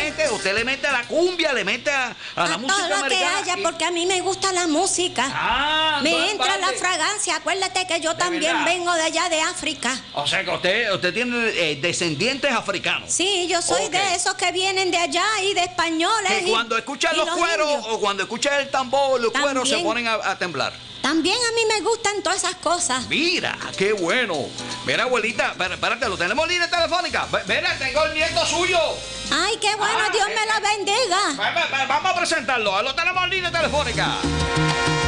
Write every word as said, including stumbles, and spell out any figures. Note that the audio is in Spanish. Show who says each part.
Speaker 1: mete, usted le mete a la cumbia, le mete a, a la
Speaker 2: A
Speaker 1: música
Speaker 2: todo lo que
Speaker 1: americana.
Speaker 2: haya,
Speaker 1: y-
Speaker 2: porque a mí me gusta la música.
Speaker 1: Ah,
Speaker 2: Me
Speaker 1: entonces,
Speaker 2: entra la
Speaker 1: vale.
Speaker 2: fragancia. Acuérdate que yo
Speaker 1: ¿De
Speaker 2: también
Speaker 1: verdad?
Speaker 2: vengo de allá de África.
Speaker 1: O sea que usted, usted tiene eh, descendientes africanos.
Speaker 2: Sí, yo soy
Speaker 1: Ok.
Speaker 2: de esos que vienen de allá y de españoles.
Speaker 1: Que
Speaker 2: y-
Speaker 1: cuando escuchan
Speaker 2: y
Speaker 1: los cueros
Speaker 2: indios.
Speaker 1: o cuando escuchan el tambor, los cueros se
Speaker 2: También.
Speaker 1: ponen a, a temblar.
Speaker 2: También a mí me gustan todas esas cosas.
Speaker 1: Mira, qué bueno. Mira, abuelita, espera- espérate, ¿lo tenemos en línea telefónica? Ve- Mira, tengo el nieto suyo.
Speaker 2: Ay, qué bueno,
Speaker 1: Ah,
Speaker 2: Dios
Speaker 1: eh,
Speaker 2: me la bendiga.
Speaker 1: Va- va- va- Vamos a presentarlo. Lo tenemos en línea telefónica.